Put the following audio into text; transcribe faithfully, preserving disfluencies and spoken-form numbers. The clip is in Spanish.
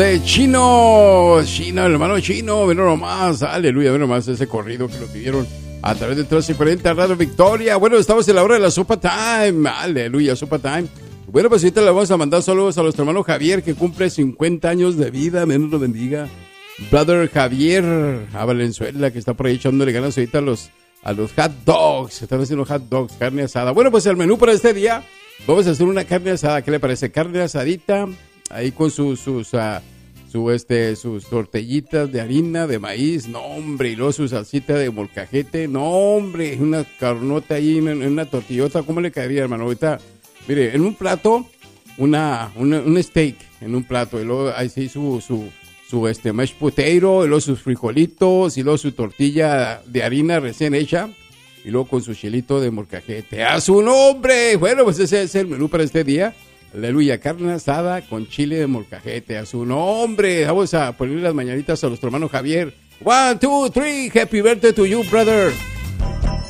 Chino, Chino, el hermano Chino, ven nomás, aleluya, ven nomás ese corrido que lo pidieron a través de trece cuarenta Radio Victoria. Bueno, estamos en la hora de la Sopa Time, aleluya, Sopa Time. Bueno, pues ahorita le vamos a mandar saludos a nuestro hermano Javier, que cumple cincuenta años de vida, Dios lo bendiga. Brother Javier, a Valenzuela, que está por ahí echándole ganas ahorita a los, a los hot dogs, están haciendo hot dogs, carne asada. Bueno, pues el menú para este día, vamos a hacer una carne asada, ¿qué le parece? Carne asadita, ahí con sus, sus, uh, su, este, sus tortillitas de harina, de maíz, no hombre, y luego su salsita de molcajete, no hombre, una carnota ahí, en una tortillota, ¿cómo le caería, hermano? Ahorita, mire, en un plato, una, una, un steak en un plato, y luego ahí sí su, su, su este, mashed potato, y luego sus frijolitos, y luego su tortilla de harina recién hecha, y luego con su chilito de molcajete. ¡A su nombre! Bueno, pues ese es el menú para este día. Aleluya, carne asada con chile de molcajete. A su nombre. Vamos a poner las mañanitas a nuestro hermano Javier. One, two, three. Happy birthday to you, brother.